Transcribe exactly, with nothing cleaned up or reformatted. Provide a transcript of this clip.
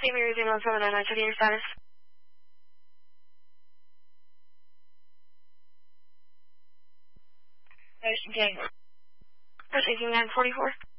Saint Mary's one seven nine nine, checking your status. Ocean King. Ocean King nine forty-four.